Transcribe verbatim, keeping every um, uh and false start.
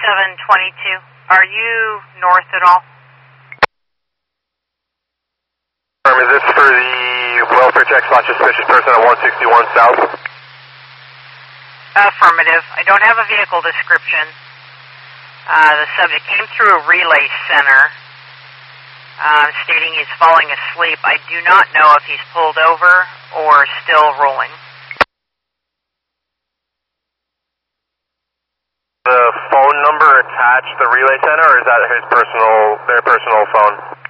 seven twenty-two. Are you north at all? Is this for the welfare check slash suspicious person on one sixty-one South? Affirmative. I don't have a vehicle description. Uh, the subject came through a relay center uh, stating he's falling asleep. I do not know if he's pulled over or still rolling. The phone number attached to the relay center, or is that his personal, their personal phone?